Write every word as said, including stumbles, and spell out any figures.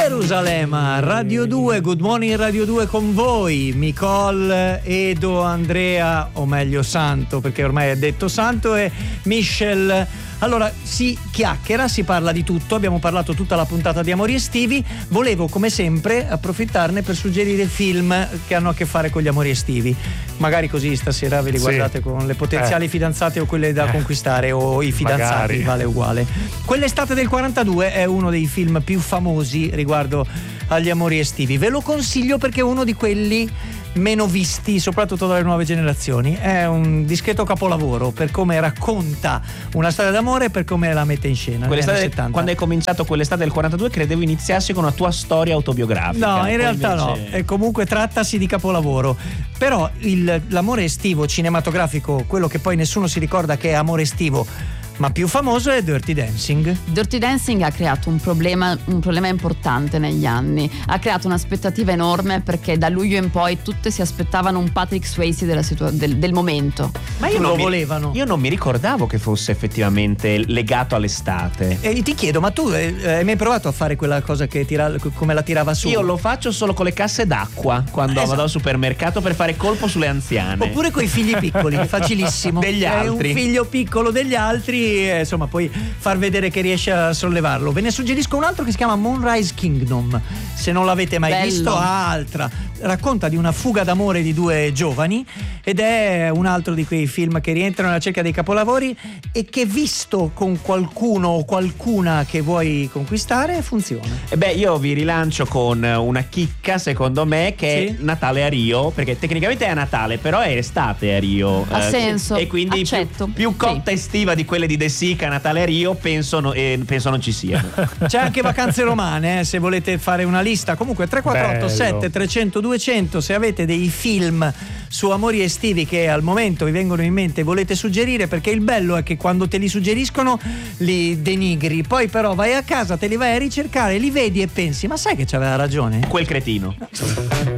Gerusalemme, Radio due, Good Morning Radio due con voi, Nicole, Edo, Andrea, o meglio Santo, perché ormai è detto Santo, e Michel. Allora, si chiacchiera, si parla di tutto, abbiamo parlato tutta la puntata di Amori Estivi. Volevo, come sempre, approfittarne per suggerire film che hanno a che fare con gli amori estivi. Magari così stasera ve li guardate sì. con le potenziali eh. fidanzate o quelle da eh. conquistare, o i fidanzati, magari. Vale uguale. Quell'estate del quarantadue è uno dei film più famosi riguardo agli amori estivi. Ve lo consiglio perché è uno di quelli meno visti, soprattutto dalle nuove generazioni. È un discreto capolavoro per come racconta una storia d'amore e per come la mette in scena. Quando hai cominciato quell'estate del quarantadue credevo iniziassi con una tua storia autobiografica. No, in Poi realtà invece... no, e comunque trattasi di capolavoro. Però il, l'amore estivo cinematografico, quello che poi nessuno si ricorda che è amore estivo, ma più famoso è Dirty Dancing. Dirty Dancing ha creato un problema, un problema importante negli anni. Ha creato un'aspettativa enorme perché da luglio in poi tutte si aspettavano un Patrick Swayze della situa- del, del momento. Ma io lo mi, volevano. Io non mi ricordavo che fosse effettivamente legato all'estate. E ti chiedo, ma tu eh, hai mai provato a fare quella cosa che tira, come la tirava su? Io lo faccio solo con le casse d'acqua quando esatto. vado al supermercato per fare colpo sulle anziane. Oppure coi figli piccoli, facilissimo. Degli altri. È un figlio piccolo degli altri. E, insomma, puoi far vedere che riesce a sollevarlo. Ve ne suggerisco un altro che si chiama Moonrise Kingdom, se non l'avete mai Bello. visto. Altra racconta di una fuga d'amore di due giovani ed è un altro di quei film che rientrano nella cerchia dei capolavori e che, visto con qualcuno o qualcuna che vuoi conquistare, funziona. E beh, io vi rilancio con una chicca, secondo me, che sì? è Natale a Rio, perché tecnicamente è a Natale, però è estate a Rio. Ha eh, senso. E quindi accetto. più, più cotta sì. estiva di quelle di De Sica, Natale a Rio, penso, no, eh, penso non ci sia. C'è anche Vacanze Romane, eh, se volete fare una lista. Comunque tre quattro otto sette trecento duecento, se avete dei film su amori estivi che al momento vi vengono in mente e volete suggerire, perché il bello è che quando te li suggeriscono li denigri, poi però vai a casa, te li vai a ricercare, li vedi e pensi, ma sai che c'aveva ragione? Quel cretino.